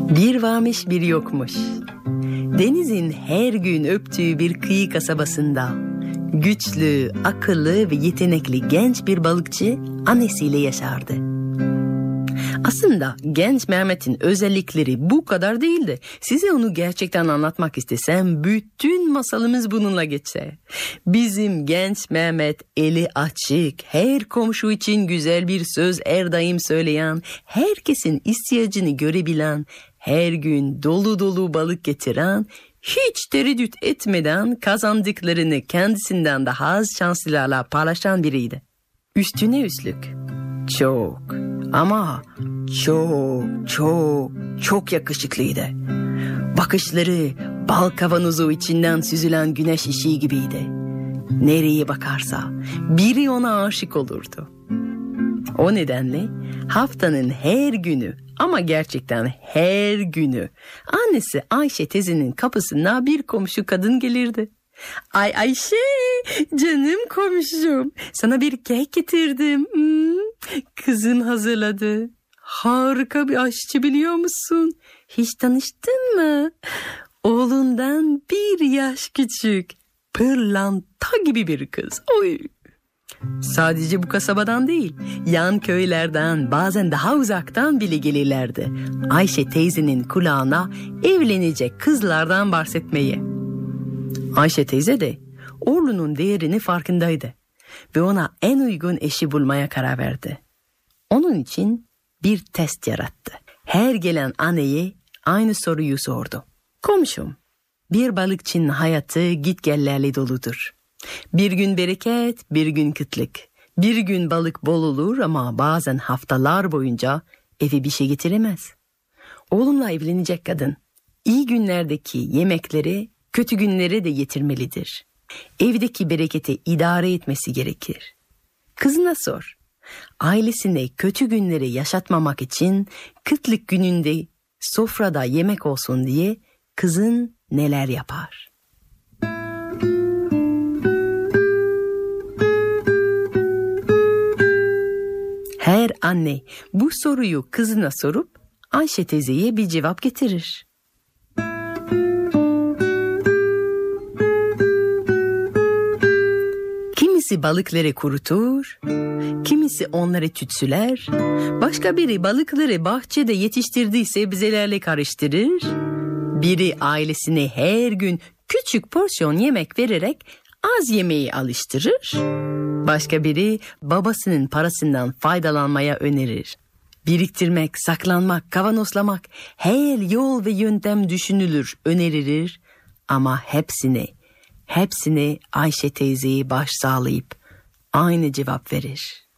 Bir varmış bir yokmuş. Denizin her gün öptüğü bir kıyı kasabasında güçlü, akıllı ve yetenekli genç bir balıkçı annesiyle yaşardı. Aslında genç Mehmet'in özellikleri bu kadar değildi. Size onu gerçekten anlatmak istesem bütün masalımız bununla geçer. Bizim genç Mehmet eli açık, her komşu için güzel bir söz her daim söyleyen, herkesin ihtiyacını görebilen, her gün dolu dolu balık getiren, hiç tereddüt etmeden kazandıklarını kendisinden daha az şanslılarla paylaşan biriydi. Üstüne üstlük çok ama çok yakışıklıydı. Bakışları bal kavanozu içinden süzülen güneş ışığı gibiydi. Nereye bakarsa biri ona aşık olurdu. O nedenle haftanın her günü, ama gerçekten her günü, annesi Ayşe teyzenin kapısına bir komşu kadın gelirdi. Ay Ayşe, canım komşum, sana bir kek getirdim. Kızın hazırladı. Harika bir aşçı, biliyor musun? Hiç tanıştın mı? Oğlundan 1 yaş küçük, pırlanta gibi bir kız. Oy. Sadece bu kasabadan değil, yan köylerden, bazen daha uzaktan bile gelirlerdi Ayşe teyzenin kulağına evlenecek kızlardan bahsetmeyi. Ayşe teyze de oğlunun değerini farkındaydı ve ona en uygun eşi bulmaya karar verdi. Onun için bir test yarattı. Her gelen anneye aynı soruyu sordu. Komşum, bir balıkçının hayatı gitgellerle doludur. Bir gün bereket, bir gün kıtlık. Bir gün balık bol olur ama bazen haftalar boyunca eve bir şey getiremez. Oğlumla evlenecek kadın iyi günlerdeki yemekleri kötü günlere de getirmelidir. Evdeki bereketi idare etmesi gerekir. Kızına sor. Ailesine kötü günleri yaşatmamak için kıtlık gününde sofrada yemek olsun diye kızın neler yapar? Her anne bu soruyu kızına sorup Ayşe teyzeye bir cevap getirir. Kimisi balıkları kurutur, kimisi onları tütsüler, başka biri balıkları bahçede yetiştirdiği sebzelerle karıştırır, biri ailesine her gün küçük porsiyon yemek vererek az yemeği alıştırır, başka biri babasının parasından faydalanmaya önerir. Biriktirmek, saklanmak, kavanozlamak, her yol ve yöntem düşünülür, önerilir ama hepsine Ayşe teyzeyi baş sağlayıp aynı cevap verir.